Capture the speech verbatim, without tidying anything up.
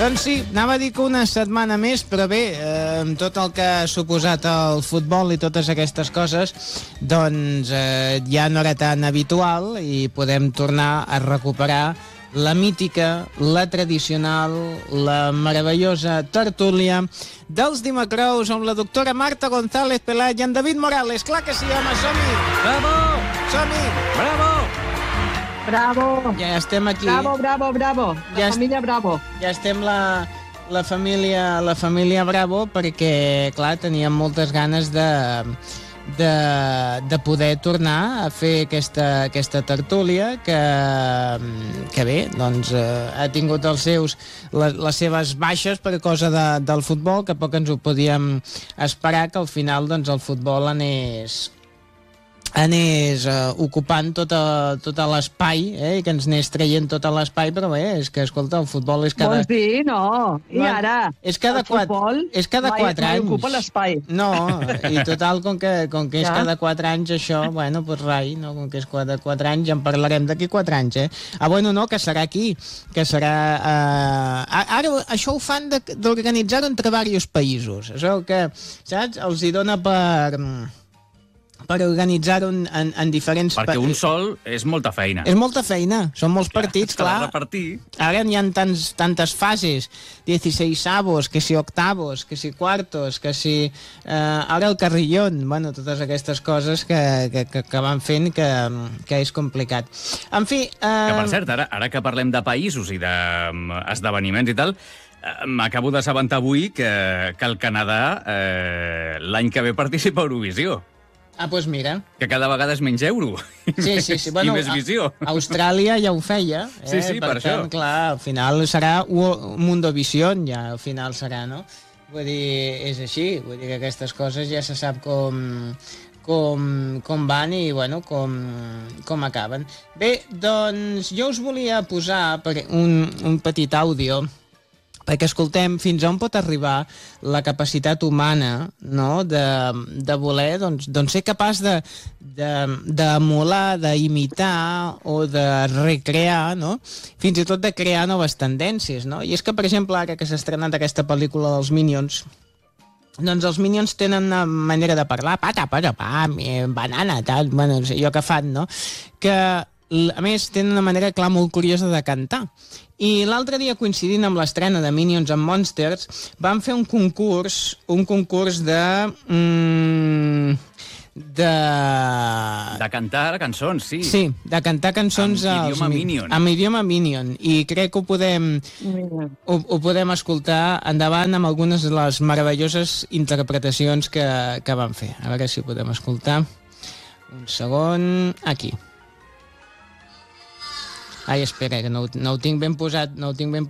Doncs sí, anava a dir que una setmana més, però bé, eh, amb tot el que ha suposat el futbol i totes aquestes coses, doncs eh, ja no era tan habitual i podem tornar a recuperar la mítica, la tradicional, la meravellosa tertúlia dels Dimacrous amb la doctora Marta González Pelat i en David Morales. Clar que sí, home, som-hi! Bravo! Som-hi! Bravo! Bravo! Ja estem aquí. Bravo, bravo, bravo. La Ja família Bravo. Ja estem la, la, família, la família Bravo perquè, clar, teníem moltes ganes de, de, de poder tornar a fer aquesta, aquesta tertúlia que, que bé, doncs eh, ha tingut els seus, les, les seves baixes per cosa de, del futbol, que poc ens ho podíem esperar, que al final doncs, el futbol anés... anés uh, ocupant tot, a, tot a l'espai, eh, i que ens anés traient tot a l'espai, però bé, és que, escolta, el futbol és cada... Vols dir? No. I No, ara? és cada el quatre- futbol és cada mai, quatre mai anys. ocupa l'espai. No, i total, com que, com que és Ja. cada quatre anys això, bueno, doncs rai, no? Com que és cada quatre anys, ja en parlarem d'aquí quatre anys, eh? Ah, bueno, no, que serà aquí, que serà... Eh... Ara, això ho fan de- d'organitzar-ho entre diversos països, és el que, saps? Els hi dona per... per organitzar-ho en, en, en diferents... Perquè pa- un sol és molta feina. És molta feina, són molts partits, S'ha de clar. repartir. Ara n'hi ha tants, tantes fases, dieciseisavos, que si octavos, que si cuartos, que si... Eh, ara el carrillón, bueno, totes aquestes coses que, que, que, que van fent que, que és complicat. En fi... Eh... Que, per cert, ara, ara que parlem de països i d'esdeveniments i tal, eh, m'acabo d'assabentar avui que, que el Canadà eh, l'any que ve participa a Eurovisió. Ah, doncs mira. Que cada vegada és menys euro. Sí, sí, sí. I més visió. A, Austràlia ja ho feia. Eh? Sí, sí, per per tant, això. clar, al final serà Wo- Mundovision, ja al final serà, no? Vull dir, és així. Vull dir que aquestes coses ja se sap com, com, com van i, bueno, com, com acaben. Bé, doncs jo us volia posar per un, un petit àudio perquè escoltem fins on pot arribar la capacitat humana, no?, de, de voler doncs, doncs ser capaç de, de, d'emular, d'imitar o de recrear, no?, fins i tot de crear noves tendències, no? I és que, per exemple, ara que s'ha estrenat aquesta pel·lícula dels Minions, doncs els Minions tenen una manera de parlar, pata, pata, pam, eh, banana, tal, bueno, no sé, jo que fan, no?, que a més tenen una manera, clar, molt curiosa de cantar. I l'altre dia, coincidint amb l'estrena de Minions and Monsters, van fer un concurs, un concurs de... Mm, de... De cantar cançons, sí. Sí, de cantar cançons... Amb als idioma mi- Minion. Amb idioma Minion. I crec que ho podem, Mira. ho, ho podem escoltar endavant amb algunes de les meravelloses interpretacions que, que van fer. A veure si ho podem escoltar. Un segon... Aquí. Ai, espera, que no, ho- no ho tinc ben posat, no ho tinc ben